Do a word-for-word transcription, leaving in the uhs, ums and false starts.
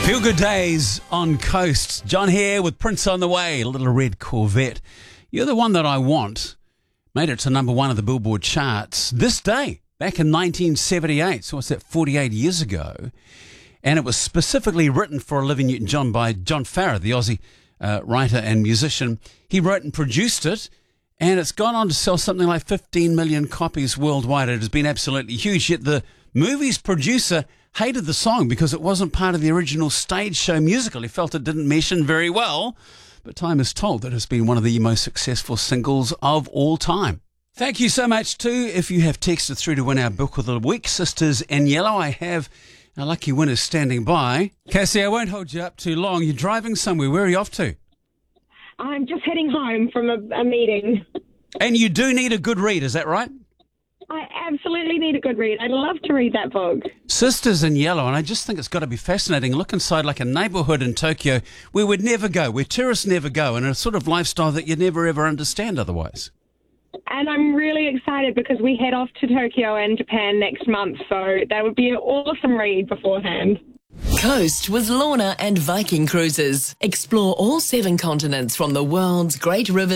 Feel Good Days on Coast. John here with Prince on the Way, a little red Corvette. You're the One That I Want. Made it to number one of the Billboard charts this day, back in nineteen seventy-eight. So what's that, forty-eight years ago? And it was specifically written for Olivia Newton-John by John Farrar, the Aussie uh, writer and musician. He wrote and produced it, and it's gone on to sell something like fifteen million copies worldwide. It has been absolutely huge, yet the movie's producer hated the song because it wasn't part of the original stage show musical. He felt it didn't mesh in very well, but time has told that it's been one of the most successful singles of all time. Thank you so much too if you have texted through to win our book of the week, Sisters in Yellow. I have our lucky winners standing by. Cassie, I won't hold you up too long. You're driving somewhere. Where are you off to? I'm just heading home from a, a meeting. And you do need a good read, is that right? I absolutely need a good read. I'd love to read that book. Sisters in Yellow, and I just think it's got to be fascinating. Look inside like a neighbourhood in Tokyo where we'd never go, where tourists never go, and a sort of lifestyle that you'd never ever understand otherwise. And I'm really excited because we head off to Tokyo and Japan next month, so that would be an awesome read beforehand. Coast with Lorna and Viking Cruises. Explore all seven continents from the world's great rivers